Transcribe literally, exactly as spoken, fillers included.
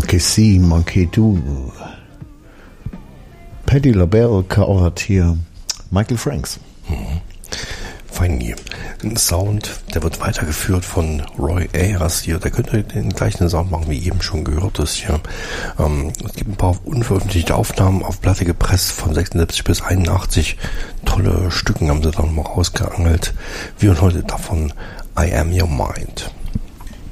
Que si, manque du. Patti LaBelle covert hier Michael Franks. Mhm. Fein. Ein Sound, der wird weitergeführt von Roy Ayers hier. Der könnte den gleichen Sound machen, wie eben schon gehört ist hier. Ähm, es gibt ein paar unveröffentlichte Aufnahmen auf Platte gepresst von sechsundsiebzig bis einundachtzig. Tolle Stücken haben sie dann mal rausgeangelt. Wir und heute davon I Am Your Mind.